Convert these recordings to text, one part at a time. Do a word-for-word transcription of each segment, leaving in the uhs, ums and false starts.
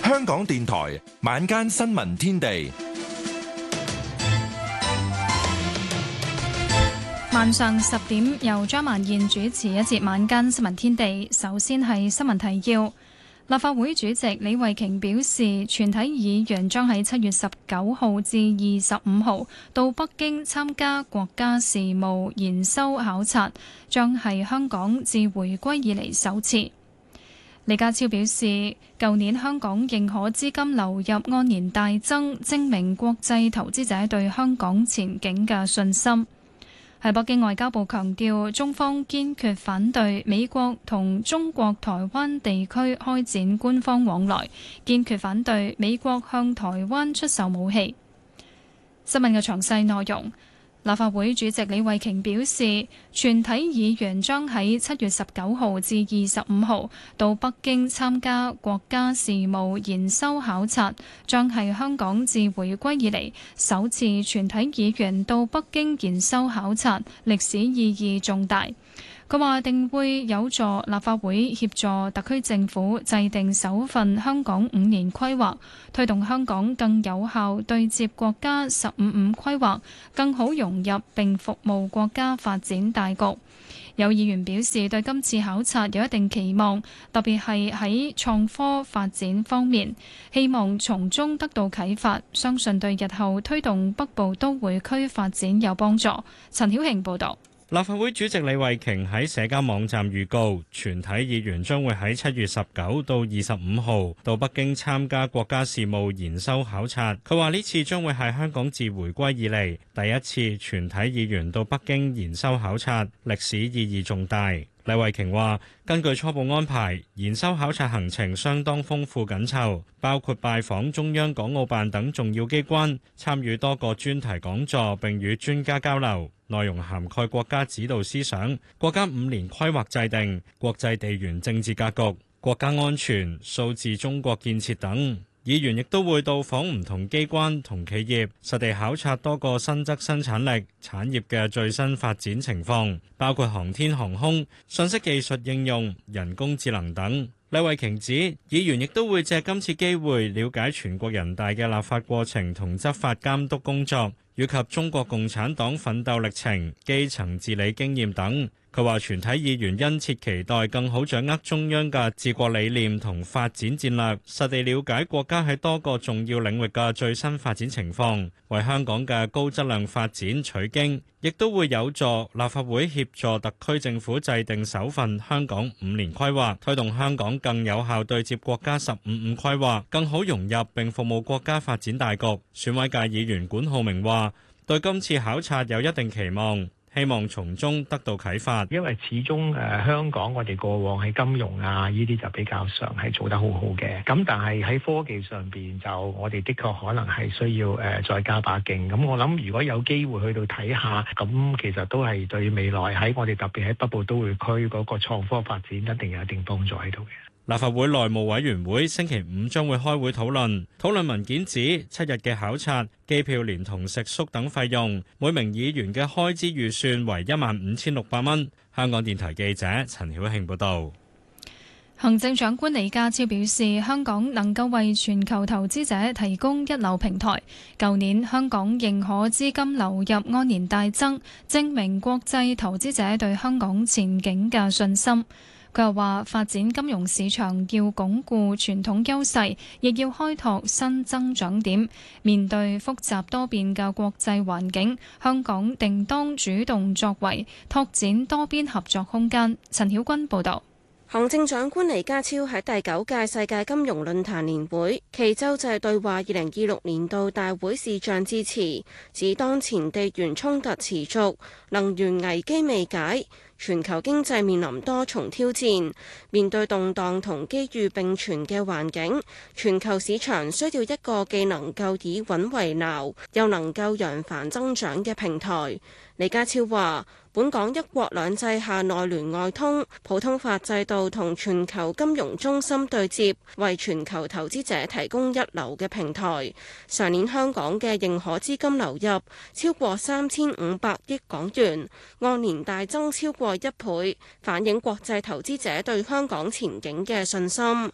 香港電台晚間新聞天地， 晚上十點由張曼燕主持一節晚間新聞天地。首先係新聞提要。立法會主席李慧瓊表示，全體議員將喺七月十九號至二十五號到北京參加國家事務研修考察，將係香港自回歸以嚟首次。李家超表示，舊年香港認可資金流入按年大增，證明國際投資者對香港前景嘅信心。喺北京，外交部強調，中方堅決反對美國同中國台灣地區開展官方往來，堅決反對美國向台灣出售武器。新聞嘅詳細內容。立法會主席李慧瓊表示，全體議員將喺七月十九號至二十五號到北京參加國家事務研修考察，將係香港自回歸以嚟首次全體議員到北京研修考察，歷史意義重大。佢話定會有助立法會協助特區政府制定首份香港五年規劃，推動香港更有效對接國家十五五規劃，更好融入並服務國家發展大局。有議員表示對今次考察有一定期望，特別係喺創科發展方面，希望從中得到啟發，相信對日後推動北部都會區發展有幫助。陳曉慶報導。 立法會主席李慧瓊喺社交網站預告，全體議員將會喺七月十九到二十五號到北京參加國家事務研修考察。佢話呢次將會係香港自回歸以嚟第一次全體議員到北京研修考察，歷史意義重大。李慧瓊話，根據初步安排，研修考察行程相當豐富緊湊，包括拜訪中央港澳辦等重要機關，參與多個專題講座並與專家交流，內容涵蓋國家指導思想、國家五年規劃制定、國際地緣政治格局、國家安全、數字中國建設等。議員亦都會到訪唔同機關同企業，實地考察多個新質生產力產業嘅最新發展情況，包括航天航空、信息技術應用、人工智能等。李慧瓊指，議員亦都會借今次機會了解全國人大嘅立法過程同執法監督工作，以及中國共產黨奮鬥歷程、基層治理經驗等。佢話全體議員殷切期待更好掌握中央嘅治國理念同發展戰略，實地了解國家喺多個重要領域嘅最新發展情況，為香港嘅高質量發展取經，亦都會有助立法會協助特區政府制定首份香港五年規劃，推動香港更有效對接國家十五五規劃，更好融入並服務國家發展大局。選委界議員管浩明話，對今次考察有一定期望，希望從中得到啟發， 因為始終誒、呃、香港我哋過往喺金融啊呢啲就比較上係做得好好嘅，咁但係喺科技上邊就我哋的確可能係需要誒、呃、再加把勁。咁我諗如果有機會去到睇下，咁其實都係對未來喺我哋特別喺北部都會區嗰個創科發展一定有一定幫助喺度嘅。 立法會內務委員會星期五將會開會討論，討論文件指七日嘅考察、機票連同食宿等費用，每名議員嘅開支預算為一萬五千六百蚊。香港電台記者陳曉慶報導。 行政長官李家超表示，香港能夠為全球投資者提供一流平台。舊年香港認可資金流入按年大增，證明國際投資者對香港前景嘅信心。佢又話，發展金融市場要鞏固傳統優勢，亦要開拓新增長點。面對複雜多變嘅國際環境，香港定當主動作為，拓展多邊合作空間。陳曉君報導。 行政長官李家超喺第九屆世界金融論壇年會暨洲際對話二零二六年度大會視像致辭，指當前地緣衝突持續，能源危機未解，全球經濟面臨多重挑戰，面對動盪同機遇並存嘅環境，全球市場需要一個既能夠以穩為錨，又能夠揚帆增長嘅平台。李家超話，本港一國兩制下內聯外通，普通法制度同全球金融中心對接，為全球投資者提供一流嘅平台。上年香港嘅認可資金流入超過三千五百億港元，按年大增超過一倍，反映國際投資者對香港前景嘅信心。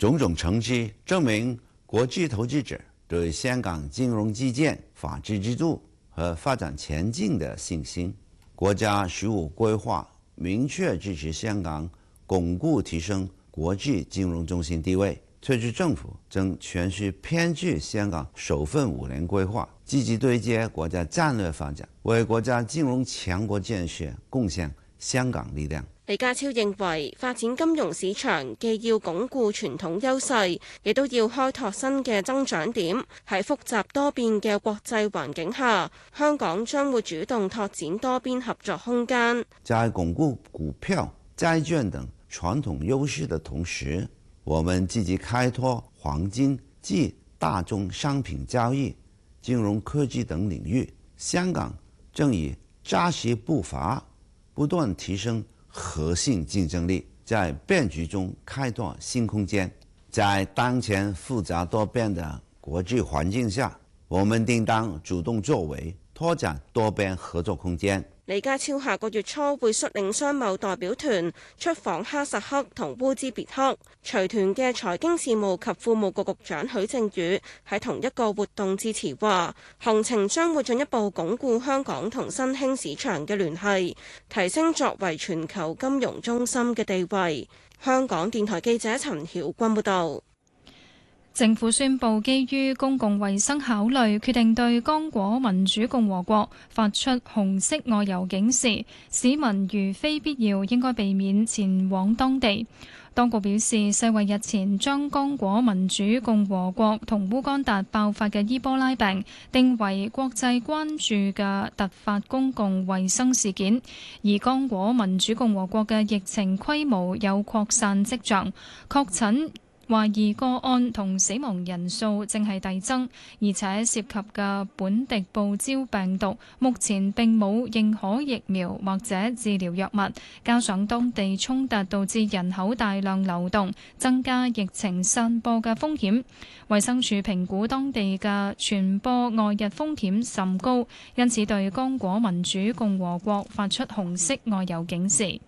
種種成績證明，國際投資者對香港金融基建、法治制度和發展前景的信心。國家十五規劃明確支持香港鞏固提升國際金融中心地位，特區政府正全速編制香港首份五年規劃，積極對接國家戰略發展，為國家金融強國建設貢獻香港力量。 李家超認為，發展金融市場既要鞏固傳統優勢，亦都要開拓新嘅增長點。喺複雜多變嘅國際環境下，香港將會主動拓展多邊合作空間。 在鞏固股票、債券等傳統優勢的同時，我們積極開拓黃金及大宗商品交易、金融科技等領域。香港正以扎實步伐，不斷提升核心競爭力，在變局中開拓新空間。在當前複雜多變的國際環境下，我們定當主動作為，拓展多邊合作空間。 李家超下個月初會率領商貿代表團出訪哈薩克同烏茲別克。隨團嘅財經事務及庫務局局長許正宇喺同一個活動致辭話，行程將會進一步鞏固香港同新興市場嘅聯繫，提升作為全球金融中心嘅地位。香港電台記者陳曉君報導。 政府宣布，基於公共衛生考慮，決定對剛果民主共和國發出紅色外遊警示，市民如非必要應該避免前往當地。當局表示，世衛日前將剛果民主共和國同烏干達爆發嘅伊波拉病定為國際關注嘅突發公共衛生事件，而剛果民主共和國嘅疫情規模有擴散跡象，確診懷疑個案同死亡人數正係遞增，而且涉及嘅本地報招病毒目前並冇認可疫苗或者治療藥物，加上當地衝突導致人口大量流動，增加疫情散播嘅風險。衛生署評估當地嘅傳播外溢風險甚高，因此對剛果民主共和國發出紅色外遊警示。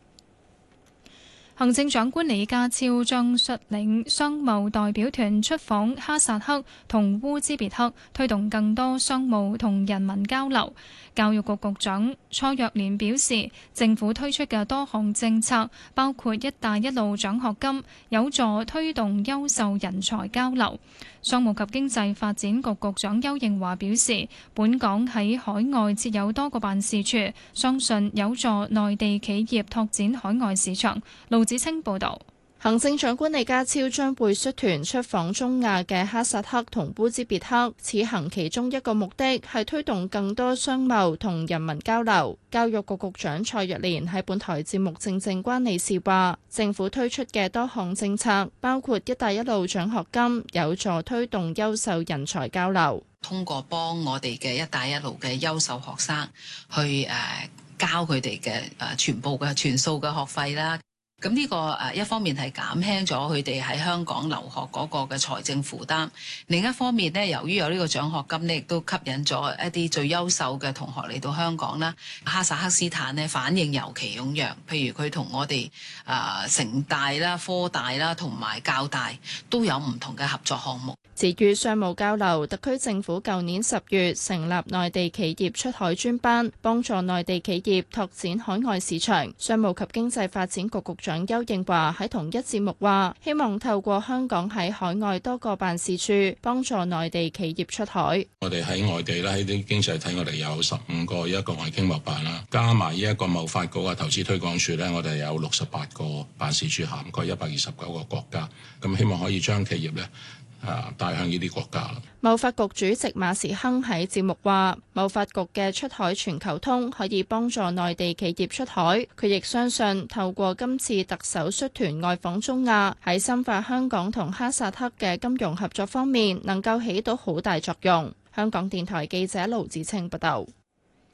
行政長官李家超將率領商貿代表團出訪哈薩克同烏茲別克，推動更多商務同人民交流。教育局局長蔡若蓮表示，政府推出嘅多項政策，包括一帶一路獎學金，有助推動優秀人才交流。商務及經濟發展局局長邱應華表示，本港喺海外設有多個辦事處，相信有助內地企業拓展海外市場。盧子清報導。 行政長官李家超將會率團出訪中亞嘅哈薩克同烏茲別克，此行其中一個目的係推動更多商貿同人民交流。教育局局長蔡若蓮喺本台節目正正關你事話，政府推出嘅多項政策，包括一帶一路獎學金，有助推動優秀人才交流。 通過幫我哋嘅一帶一路嘅優秀學生去誒、呃、交佢哋嘅誒全部嘅全數嘅學費啦。咁呢個誒一方面係減輕咗佢哋喺香港留學嗰個嘅財政負擔，另一方面呢，由於有呢個獎學金呢，亦都吸引咗一啲最優秀嘅同學嚟到香港啦。哈薩克斯坦呢反應尤其踴躍，譬如佢同我哋誒城大啦、科大啦同埋教大都有唔同嘅合作項目。 至於商務交流，特區政府舊年十月成立內地企業出海專班，幫助內地企業拓展海外市場。商務及經濟發展局局長邱應華喺同一節目話，希望透過香港喺海外多個辦事處，幫助內地企業出海。 我哋喺外地咧，喺啲經濟體，我哋有十五個一個外經貿辦啦，加埋呢一個貿發局嘅投資推廣署咧，我哋有六十八個辦事處，涵蓋一百二十九個國家。咁希望可以將企業咧，啊，帶向呢啲國家。 貿發局主席馬時亨喺節目話，貿發局嘅出海全球通可以幫助內地企業出海。佢亦相信透過今次特首率團外訪中亞，喺深化香港同哈薩克嘅金融合作方面，能夠起到好大作用。香港電台記者盧子清報道。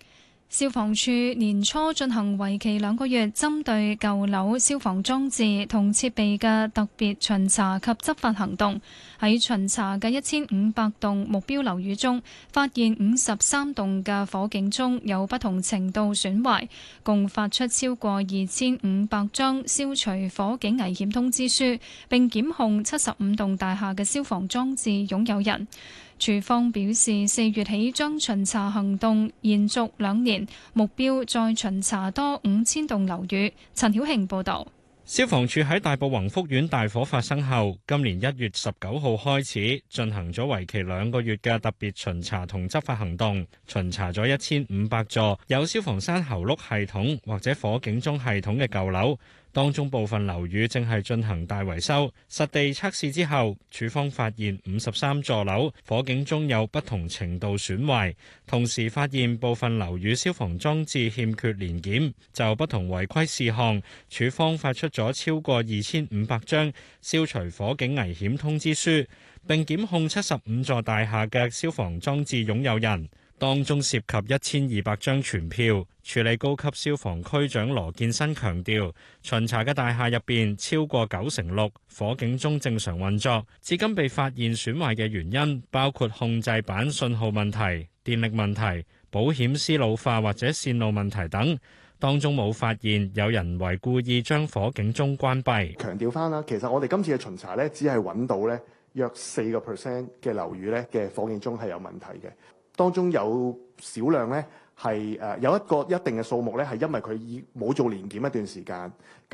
消防處年初進行為期兩個月，針對舊樓消防裝置同設備嘅特別巡查及執法行動。喺巡查嘅一千五百棟目標樓宇中，發現五十三棟嘅火警鐘有不同程度損壞，共發出超過二千五百張消除火警危險通知書，並檢控七十五棟大廈嘅消防裝置擁有人。署方表示，四月起將巡查行動延續兩年，目標再巡查多五千棟樓宇。陳曉慶報導。 消防處喺大埔宏福苑大火發生後，今年一月十九號開始進行咗為期兩個月嘅特別巡查同執法行動，巡查咗一千五百座有消防山喉轆系統或者火警鐘系統嘅舊樓。當中部分樓宇正係進行大維修，實地測試之後，署方發現五十三座樓火警鐘有不同程度損壞，同時發現部分樓宇消防裝置欠缺年檢。就不同違規事項，署方發出咗超過二千五百張消除火警危險通知書，並檢控七十五座大廈嘅消防裝置擁有人。當中涉及一千二百張傳票。處理高級消防區長羅建新強調，巡查嘅大廈入邊超過九成六火警鐘正常運作，至今被發現損壞嘅原因包括控制板信號問題、電力問題、保險絲老化或者線路問題等。當中冇發現有人為故意將火警鐘關閉。 強調翻啦，其實我哋今次嘅巡查咧，只係揾到咧約四個 percent 嘅樓宇咧嘅火警鐘係有問題嘅。當中有少量咧係誒有一個一定嘅數目咧係因為佢已冇做年檢一段時間。